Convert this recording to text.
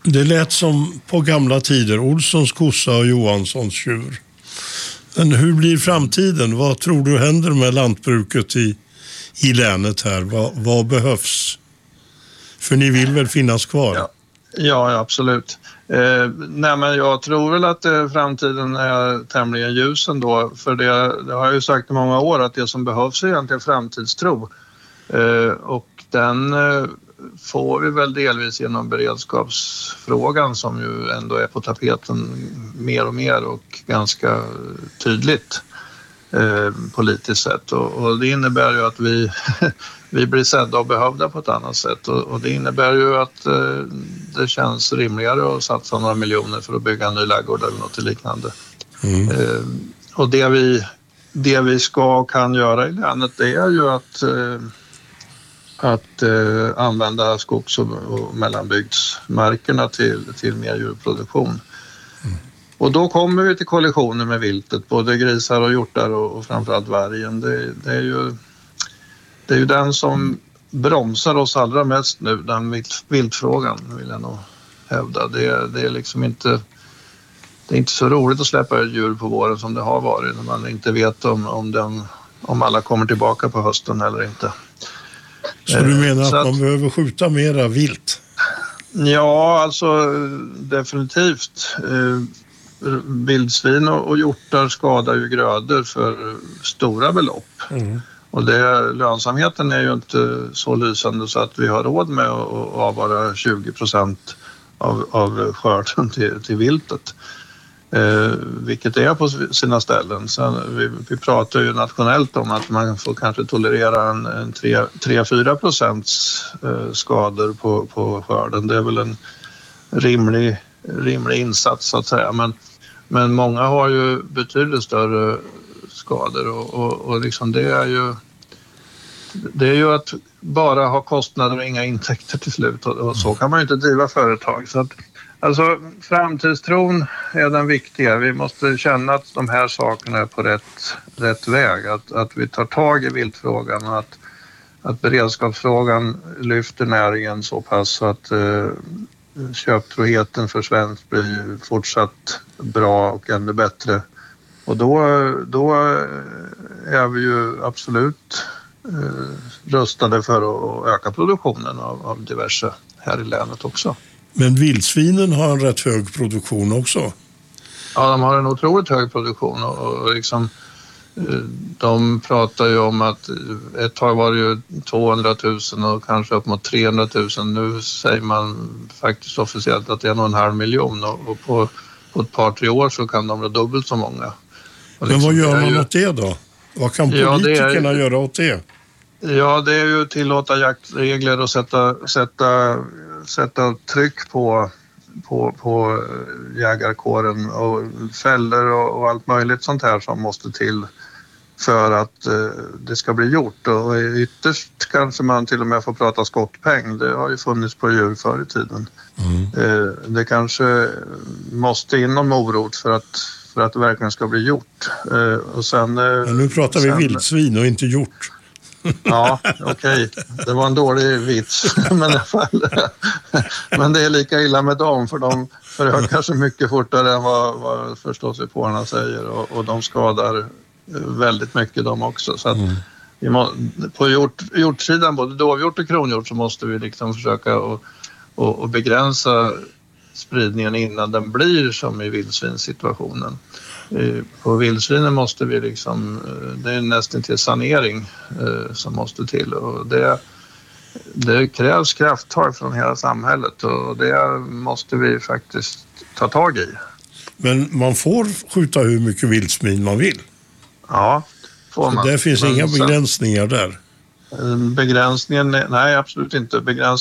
Det lät som på gamla tider, Olssons kossa och Johanssons tjur. Men hur blir framtiden? Vad tror du händer med lantbruket i länet här? Vad behövs? För ni vill väl finnas kvar? Ja, absolut. Nej, men jag tror väl att framtiden är tämligen ljus ändå. För det har jag ju sagt i många år att det som behövs är egentligen framtidstro. Och den får vi väl delvis genom beredskapsfrågan som ju ändå är på tapeten mer och mer och ganska tydligt politiskt sett. Och det innebär ju att vi blir sedda och behövda på ett annat sätt. Och det innebär ju att det känns rimligare att satsa några miljoner för att bygga en ny ladugård eller något liknande. Och det vi ska och kan göra i länet, det är ju att använda skogs- och mellanbygdsmarkerna till mer djurproduktion. Och då kommer vi till kollisioner med viltet, både grisar och hjortar och framförallt vargen. Det är ju den som bromsar oss allra mest nu, den viltfrågan vill jag nog hävda. Det är liksom inte så roligt att släppa ett djur på våren som det har varit när man inte vet om alla kommer tillbaka på hösten eller inte. Så du menar att man behöver skjuta mera vilt? Ja, alltså definitivt. Vildsvin och hjortar skadar ju grödor för stora belopp. Och lönsamheten är ju inte så lysande så att vi har råd med att avvara 20% av skörden till viltet. Vilket är på sina ställen. Sen, vi pratar ju nationellt om att man får kanske tolerera en 3-4% skador på skörden. Det är väl en rimlig insats så att säga. Men många har ju betydligt större skador och liksom det är ju att bara ha kostnader och inga intäkter till slut och så kan man ju inte driva företag. Så att, alltså framtidstron är den viktiga. Vi måste känna att de här sakerna är på rätt väg. Att vi tar tag i viltfrågan och att beredskapsfrågan lyfter näringen så pass så att köptroheten för svenskt blir fortsatt bra och ännu bättre. Och då är vi ju absolut rustade för att öka produktionen av diverse här i länet också. Men vildsvinen har en rätt hög produktion också. Ja, de har en otroligt hög produktion och liksom, de pratar ju om att ett tag var det ju 200 000 och kanske upp mot 300 000. Nu säger man faktiskt officiellt att det är 1,5 miljon och på ett par, 3 år så kan de bli dubbelt så många. Och men vad gör man åt det då? Vad kan politikerna göra åt det? Ja, det är ju tillåta jaktregler och sätta tryck på jägarkåren och fällor och allt möjligt sånt här som måste till för att det ska bli gjort. Och ytterst kanske man till och med får prata skottpeng. Det har ju funnits på djur förr i tiden. Det kanske måste in någon morot för att det verkligen ska bli gjort. Och sen, men nu pratar vi vildsvin och inte hjort. Ja, okej. Det var en dålig vits. Men i alla fall. Men det är lika illa med dem för de förökar sig mycket fortare än vad förståsigpåarna säger och de skadar väldigt mycket de också. Så att på hjortsidan, både dovhjort och kronhjort, så måste vi liksom försöka och begränsa spridningen innan den blir som i vildsvinssituationen. På vildsvinen måste vi liksom, det är nästan till sanering som måste till och det krävs krafttag från hela samhället och det måste vi faktiskt ta tag i. Men man får skjuta hur mycket vildsvin man vill? Ja, får man. Så det finns inga begränsningar där? Begränsningen, nej absolut inte.